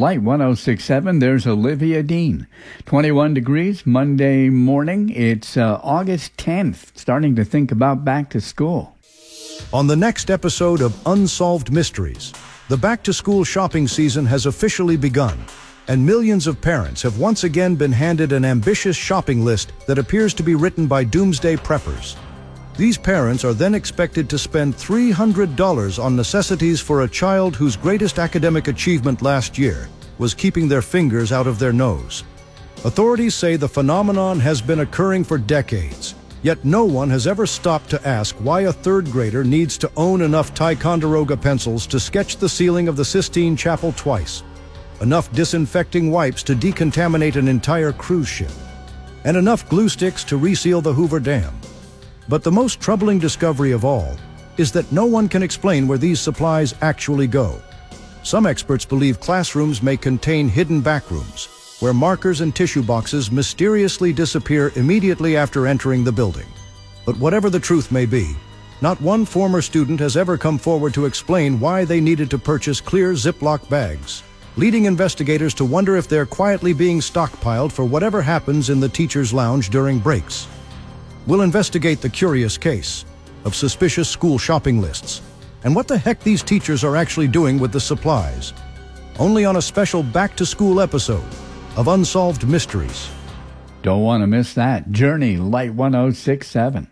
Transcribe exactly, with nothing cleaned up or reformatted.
Light one oh six point seven, there's Olivia Dean. twenty-one degrees, Monday morning. It's uh, August tenth, starting to think about back to school. On the next episode of Unsolved Mysteries, the back-to-school shopping season has officially begun, and millions of parents have once again been handed an ambitious shopping list that appears to be written by doomsday preppers. These parents are then expected to spend three hundred dollars on necessities for a child whose greatest academic achievement last year was keeping their fingers out of their nose. Authorities say the phenomenon has been occurring for decades, yet no one has ever stopped to ask why a third grader needs to own enough Ticonderoga pencils to sketch the ceiling of the Sistine Chapel twice, enough disinfecting wipes to decontaminate an entire cruise ship, and enough glue sticks to reseal the Hoover Dam. But the most troubling discovery of all is that no one can explain where these supplies actually go. Some experts believe classrooms may contain hidden backrooms, where markers and tissue boxes mysteriously disappear immediately after entering the building. But whatever the truth may be, not one former student has ever come forward to explain why they needed to purchase clear Ziploc bags, leading investigators to wonder if they're quietly being stockpiled for whatever happens in the teacher's lounge during breaks. We'll investigate the curious case of suspicious school shopping lists and what the heck these teachers are actually doing with the supplies. Only on a special back-to-school episode of Unsolved Mysteries. Don't want to miss that. Journey, Light one oh six point seven.